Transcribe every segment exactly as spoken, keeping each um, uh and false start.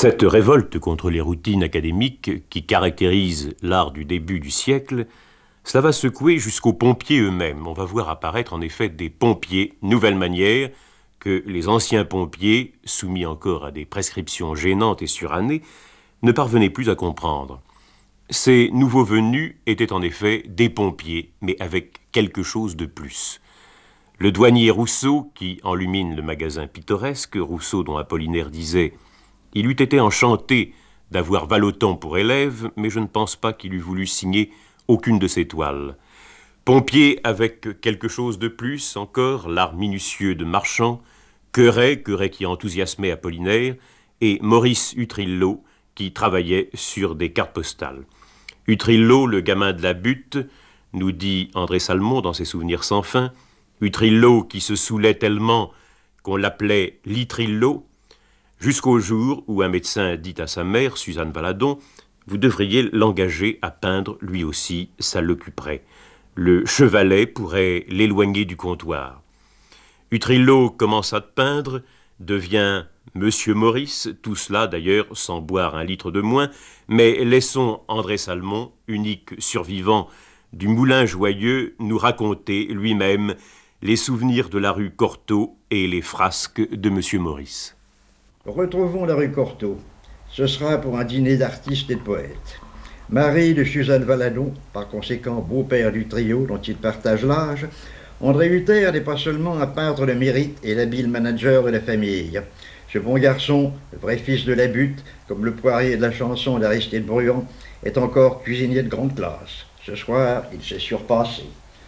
Cette révolte contre les routines académiques qui caractérise l'art du début du siècle, cela va secouer jusqu'aux pompiers eux-mêmes. On va voir apparaître en effet des pompiers, nouvelle manière, que les anciens pompiers, soumis encore à des prescriptions gênantes et surannées, ne parvenaient plus à comprendre. Ces nouveaux venus étaient en effet des pompiers, mais avec quelque chose de plus. Le douanier Rousseau, qui enlumine le magasin pittoresque, Rousseau dont Apollinaire disait « Il eût été enchanté d'avoir Vallotton pour élève, mais je ne pense pas qu'il eût voulu signer aucune de ses toiles. » Pompier avec quelque chose de plus encore, l'art minutieux de Marchand, Queuret, Queuret qui enthousiasmait Apollinaire, et Maurice Utrillo, qui travaillait sur des cartes postales. Utrillo, le gamin de la butte, nous dit André Salmon dans ses souvenirs sans fin, Utrillo qui se saoulait tellement qu'on l'appelait Litrillo, jusqu'au jour où un médecin dit à sa mère, Suzanne Valadon, « Vous devriez l'engager à peindre lui aussi, ça l'occuperait. Le chevalet pourrait l'éloigner du comptoir. » Utrillo commence à peindre, devient Monsieur Maurice, tout cela d'ailleurs sans boire un litre de moins, mais laissons André Salmon, unique survivant du Moulin Joyeux, nous raconter lui-même les souvenirs de la rue Cortot et les frasques de Monsieur Maurice. Retrouvons la rue Cortot. Ce sera pour un dîner d'artistes et de poètes. Mari de Suzanne Valadon, par conséquent beau-père du trio dont il partage l'âge, André Hutter n'est pas seulement un peintre de mérite et l'habile manager de la famille. Ce bon garçon, le vrai fils de la butte, comme le poirier de la chanson d'Aristide Bruand, est encore cuisinier de grande classe. Ce soir, il s'est surpassé.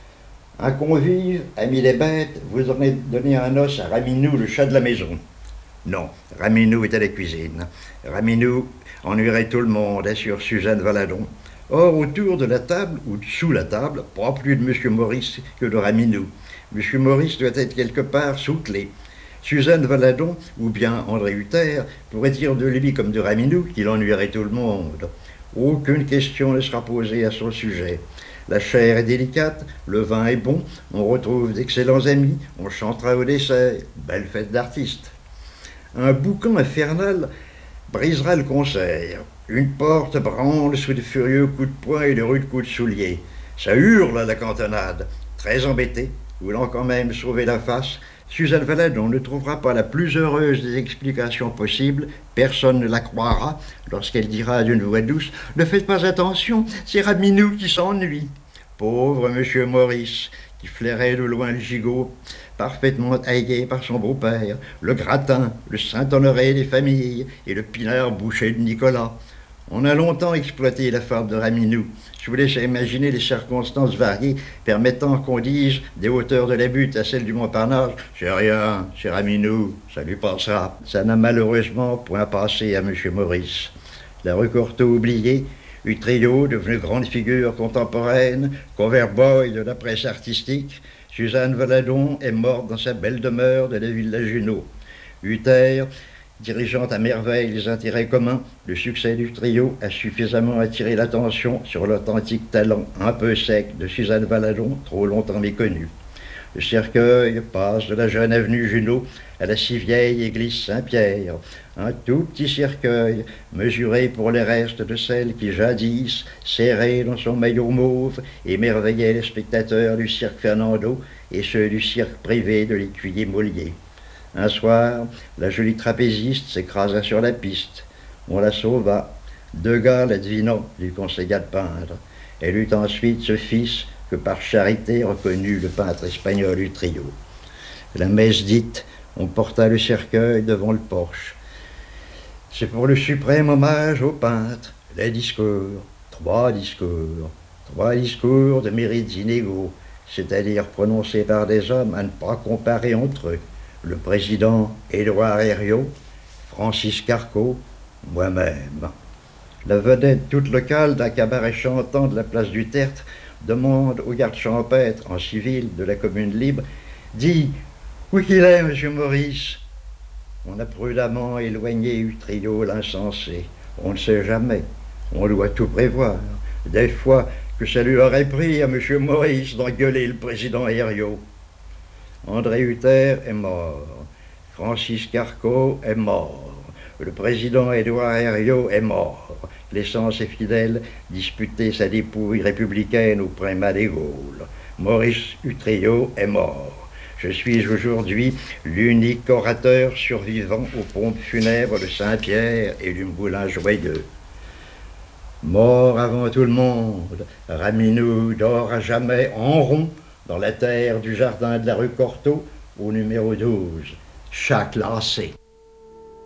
Un convive a mis les bêtes, vous aurez donné un os à Raminou, le chat de la maison. Non, Raminou est à la cuisine. Raminou ennuierait tout le monde, assure Suzanne Valadon. Or, autour de la table, ou sous la table, pas plus de Monsieur Maurice que de Raminou. Monsieur Maurice doit être quelque part sous clé. Suzanne Valadon, ou bien André Hutter, pourrait dire de lui comme de Raminou qu'il ennuierait tout le monde. Aucune question ne sera posée à son sujet. La chair est délicate, le vin est bon, on retrouve d'excellents amis, on chantera au dessert. Belle fête d'artistes. Un boucan infernal brisera le concert. Une porte branle sous de furieux coups de poing et de rudes coups de soulier. Ça hurle à la cantonade. Très embêté, voulant quand même sauver la face, Suzanne Valadon ne trouvera pas la plus heureuse des explications possibles. Personne ne la croira lorsqu'elle dira d'une voix douce « Ne faites pas attention, c'est Raminou qui s'ennuie. » Pauvre Monsieur Maurice, qui flairait de loin le gigot, parfaitement taillé par son beau-père, le gratin, le Saint-Honoré des familles et le pinard bouché de Nicolas. On a longtemps exploité la fable de Raminou. Je vous laisse imaginer les circonstances variées permettant qu'on dise des hauteurs de la butte à celles du Montparnasse « C'est rien, c'est Raminou, ça lui passera ». Ça n'a malheureusement point passé à Monsieur Maurice. La rue Cortot oubliée, Utrillo, devenu grande figure contemporaine, cover boy de la presse artistique, Suzanne Valadon est morte dans sa belle demeure de la ville de Junot. Hutter, dirigeant à merveille les intérêts communs, le succès du trio a suffisamment attiré l'attention sur l'authentique talent un peu sec de Suzanne Valadon, trop longtemps méconnue. Le cercueil passe de la jeune avenue Junot à la si vieille église Saint-Pierre, un tout petit cercueil mesuré pour les restes de celle qui jadis, serrée dans son maillot mauve, émerveillait les spectateurs du cirque Fernando et ceux du cirque privé de l'écuyer Molier. Un soir, la jolie trapéziste s'écrasa sur la piste. On la sauva. Deux gars la devinant lui conseilla de peindre. Elle eut ensuite ce fils que par charité reconnut le peintre espagnol du trio. La messe dite, on porta le cercueil devant le porche. C'est pour le suprême hommage au peintre. Les discours, trois discours, trois discours de mérites inégaux, c'est-à-dire prononcés par des hommes à ne pas comparer entre eux. Le président Édouard Herriot, Francis Carco, moi-même. La vedette toute locale d'un cabaret chantant de la place du Tertre demande au garde champêtre en civil de la commune libre « Dis, où qu'il est, Monsieur Maurice ?» On a prudemment éloigné Utrillo l'insensé. On ne sait jamais, on doit tout prévoir. Des fois que ça lui aurait pris à Monsieur Maurice d'engueuler le président Herriot. André Hutter est mort. Francis Carco est mort. que le président Édouard Herriot est mort, laissant ses fidèles disputer sa dépouille républicaine au primat des Gaules. Maurice Utrillo est mort. Je suis aujourd'hui l'unique orateur survivant aux pompes funèbres de Saint-Pierre et du Moulin Joyeux. Mort avant tout le monde, Raminou dort à jamais en rond dans la terre du jardin de la rue Cortot au numéro douze, chaque lacet.